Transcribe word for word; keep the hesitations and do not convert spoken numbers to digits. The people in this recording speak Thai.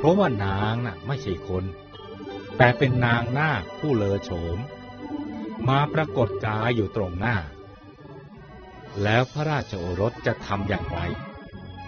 ราะว่านางน่ะไม่ใช่คนแต่เป็นนางนาคผู้เลอโฉมมาปรากฏกายอยู่ตรงหน้าแล้วพระราชโอรสจะทำอย่างไร